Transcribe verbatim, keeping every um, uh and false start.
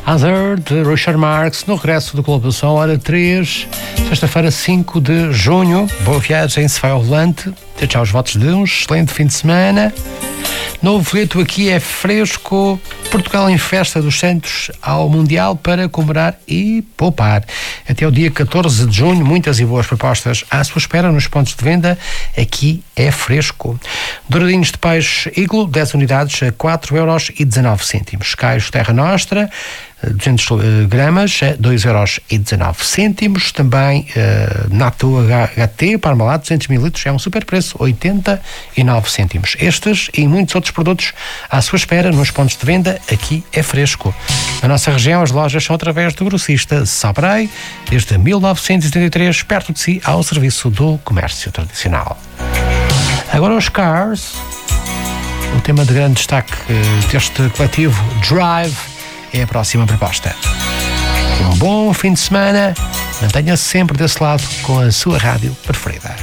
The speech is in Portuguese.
Other, de Richard Marx, no regresso do Globo do Som, hora três, sexta-feira, cinco de junho. Boa viagem, se vai ao volante. Até já os votos de um excelente fim de semana. Novo folheto aqui é fresco. Portugal em festa dos Santos ao Mundial para comemorar e poupar. Até o dia catorze de junho, muitas e boas propostas à sua espera nos pontos de venda. Aqui é fresco. Douradinhos de peixe Iglo, dez unidades a quatro euros e dezanove cêntimos. Caios Terra Nostra, duzentos gramas a dois euros e dezanove cêntimos. Também uh, Nato H T, Parmalat, duzentos mililitros, é um super preço, oitenta e nove cêntimos. Estes e muitos outros produtos à sua espera nos pontos de venda. Aqui é fresco. Na nossa região, as lojas são através do grossista Sabrei, desde mil novecentos e setenta e três, perto de si, ao serviço do comércio tradicional. Agora os Cars, o tema de grande destaque deste coletivo Drive, é a próxima proposta. Um bom fim de semana, mantenha-se sempre desse lado com a sua rádio preferida.